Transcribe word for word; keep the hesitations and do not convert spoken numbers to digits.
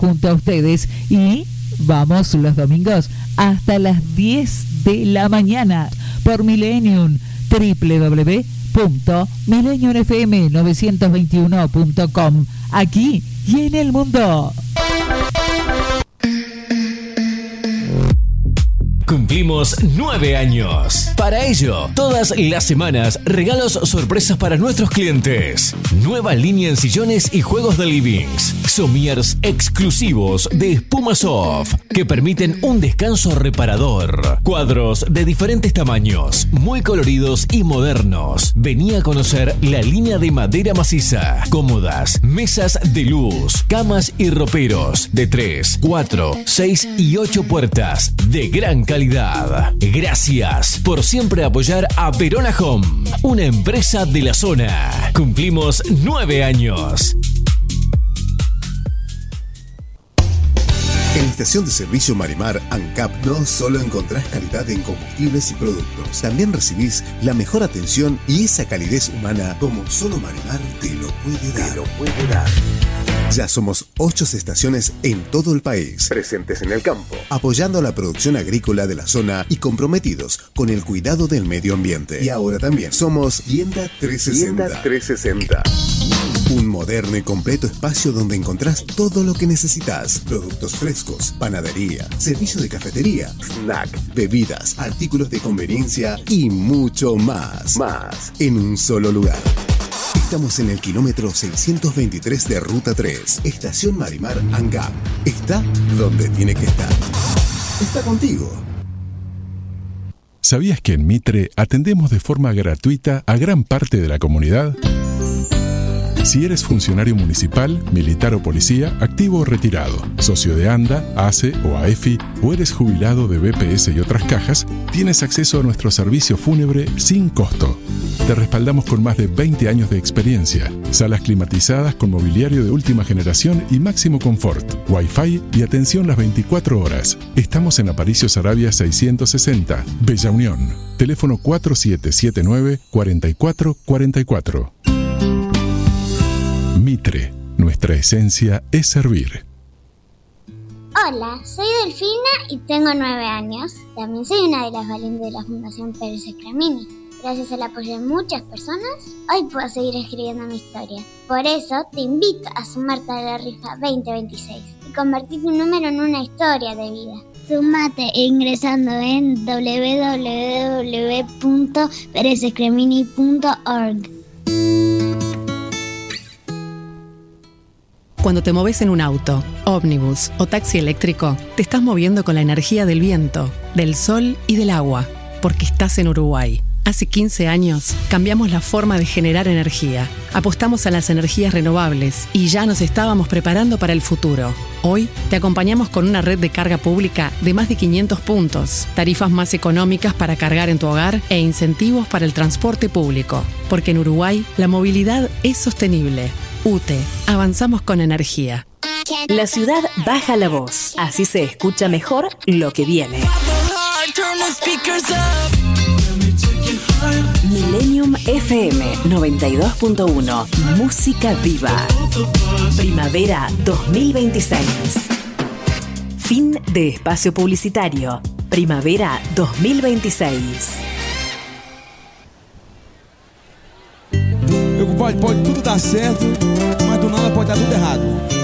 junto a ustedes y vamos los domingos hasta las diez de la mañana por Millennium, doble u doble u doble u punto millennium f m novecientos veintiuno punto com, aquí y en el mundo. Cumplimos nueve años. Para ello, todas las semanas, regalos sorpresas para nuestros clientes. Nueva línea en sillones y juegos de livings. Somiers exclusivos de Espuma Soft, que permiten un descanso reparador. Cuadros de diferentes tamaños, muy coloridos y modernos. Vení a conocer la línea de madera maciza. Cómodas, mesas de luz, camas y roperos de tres, cuatro, seis y ocho puertas de gran calidad. Gracias por siempre apoyar a Verona Home, una empresa de la zona. Cumplimos nueve años. En la estación de servicio Marimar ANCAP no solo encontrás calidad en combustibles y productos, también recibís la mejor atención y esa calidez humana como solo Marimar te lo puede dar. Te lo puede dar. Ya somos ocho estaciones en todo el país, presentes en el campo, apoyando la producción agrícola de la zona y comprometidos con el cuidado del medio ambiente. Y ahora también somos Tienda trescientos sesenta. Tienda trescientos sesenta. Un moderno y completo espacio donde encontrás todo lo que necesitas. Productos frescos, panadería, servicio de cafetería, snack, bebidas, artículos de conveniencia y mucho más. Más en un solo lugar. Estamos en el kilómetro seiscientos veintitrés de Ruta tres, Estación Marimar ANCAP. Está donde tiene que estar. Está contigo. ¿Sabías que en Mitre atendemos de forma gratuita a gran parte de la comunidad? Si eres funcionario municipal, militar o policía, activo o retirado, socio de ANDA, ACE o AEFI, o eres jubilado de B P S y otras cajas, tienes acceso a nuestro servicio fúnebre sin costo. Te respaldamos con más de veinte años de experiencia, salas climatizadas con mobiliario de última generación y máximo confort, Wi-Fi y atención las veinticuatro horas. Estamos en Aparicio Saravia seiscientos sesenta, Bella Unión. Teléfono cuatro siete siete nueve, cuatro cuatro cuatro cuatro. Mitre, nuestra esencia es servir. Hola, soy Delfina y tengo nueve años. También soy una de las valientes de la Fundación Pérez Escramini. Gracias al apoyo de muchas personas, hoy puedo seguir escribiendo mi historia. Por eso te invito a sumarte a la rifa veinte veintiséis y convertir tu número en una historia de vida. Sumate ingresando en doble u doble u doble u punto pérez escramini punto org. Cuando te moves en un auto, ómnibus o taxi eléctrico, te estás moviendo con la energía del viento, del sol y del agua, porque estás en Uruguay. Hace quince años cambiamos la forma de generar energía, apostamos a las energías renovables y ya nos estábamos preparando para el futuro. Hoy te acompañamos con una red de carga pública de más de quinientos puntos, tarifas más económicas para cargar en tu hogar e incentivos para el transporte público. Porque en Uruguay la movilidad es sostenible. U T E, avanzamos con energía. La ciudad baja la voz, así se escucha mejor lo que viene. Millennium F M noventa y dos punto uno, música viva. Primavera dos mil veintiséis. Fin de espacio publicitario. Primavera dos mil veintiséis. Pode, pode tudo dar certo, mas do nada pode dar tudo errado.